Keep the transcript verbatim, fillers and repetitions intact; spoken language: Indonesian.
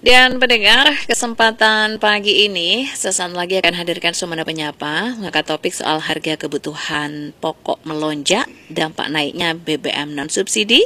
Dan pendengar, kesempatan pagi ini sesaat lagi akan hadirkan Sumana Penyapa mengangkat topik soal harga kebutuhan pokok melonjak, dampak naiknya B B M non-subsidi,